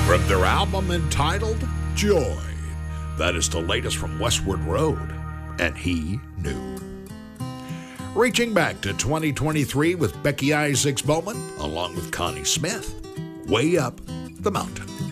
From their album entitled Joy. That is the latest from Westward Road, and He Knew. Reaching back to 2023 with Becky Isaacs Bowman, along with Connie Smith, Way Up the Mountain.